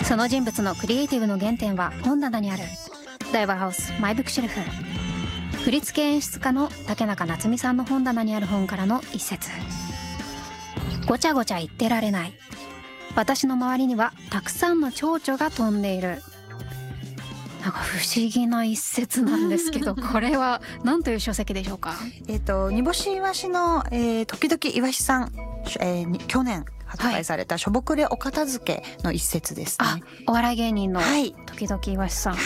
その人物のクリエイティブの原点は本棚にある。大和ハウスマイブックシェルフ。振付演出家の竹中夏実さんの本棚にある本からの一節。ごちゃごちゃ言ってられない。私の周りにはたくさんの蝶々が飛んでいる。なんか不思議な一節なんですけどこれは何という書籍でしょうか？ 煮干しイワシの、時々イワシさん、去年発売されたしょぼくれお片付けの一節ですね。 お笑い芸人のはい時々イワシさん、 はい、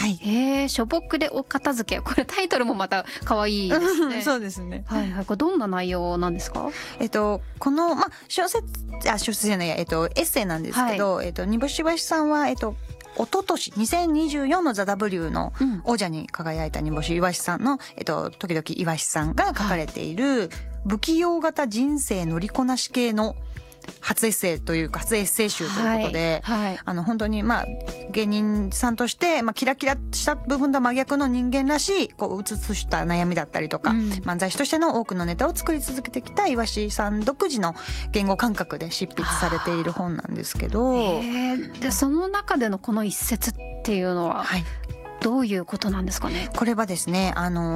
しょぼくれお片付け、これタイトルもまた可愛いですねそうですね。 はいはい。これどんな内容なんですか？ この、小説じゃないや、エッセイなんですけど、煮干しイワシさんは、一昨年2024のザ・ W の王者に輝いた煮干しイワシさんの、時々イワシさんが書かれている不器用型人生乗りこなし系の初エッセイというか初エッセイ集ということで、本当に芸人さんとして、キラキラした部分と真逆の人間らしいうつつした悩みだったりとか、漫才師としての多くのネタを作り続けてきた岩師さん独自の言語感覚で執筆されている本なんですけど、 でその中でのこの一節っていうのはどういうことなんですかね？ これはですね、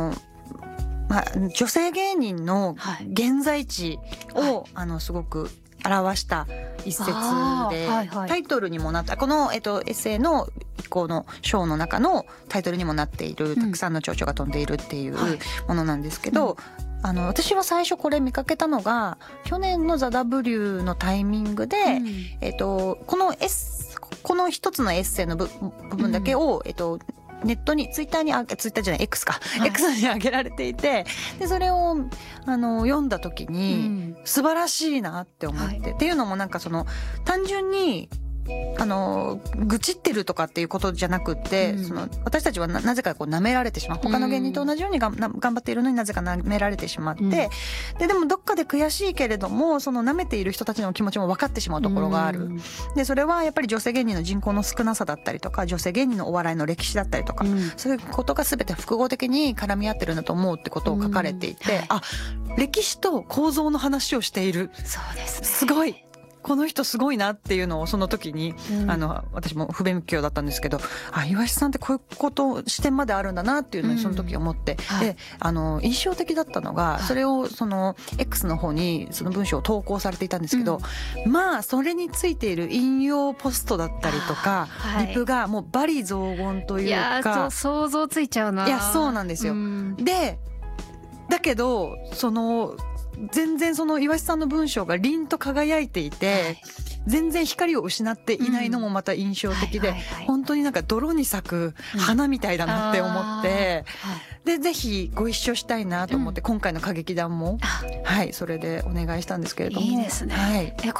女性芸人の現在地を、すごく表した一節で、タイトルにもなったこの、エッセイのこの章の中のタイトルにもなっている、たくさんの蝶々が飛んでいるっていうものなんですけど、私は最初これ見かけたのが去年のザ・ W のタイミングで、この一つのエッセイの部分だけを、ネットにツイッターじゃない X か、X に上げられていて、でそれを読んだ時に素晴らしいなって思って、っていうのも単純に愚痴ってるとかっていうことじゃなくって、私たちはなぜか舐められてしまう、他の芸人と同じように頑張っているのになぜか舐められてしまって、でもどっかで悔しいけれども舐めている人たちの気持ちも分かってしまうところがある。でそれはやっぱり女性芸人の人口の少なさだったりとか、女性芸人のお笑いの歴史だったりとか、そういうことが全て複合的に絡み合ってるんだと思うってことを書かれていて、歴史と構造の話をしている。 そうですね。 すごい。この人すごいなっていうのをその時に、私も不勉強だったんですけど、岩井さんってこういうこと視点まであるんだなっていうのにその時思って、で印象的だったのが、それをX の方にその文章を投稿されていたんですけど、それについている引用ポストだったりとか、リプがもう罵詈雑言というか、 いや想像ついちゃうな。 いやそうなんですよ。でだけど全然岩井さんの文章が凛と輝いていて、全然光を失っていないのもまた印象的で、本当に泥に咲く花みたいだなって思って、でぜひご一緒したいなと思って、今回の歌劇団もそれでお願いしたんですけれども。 いいですね。